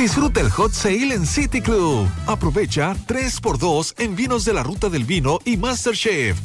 Disfruta el Hot Sale en City Club. Aprovecha 3x2 en vinos de la Ruta del Vino y MasterChef.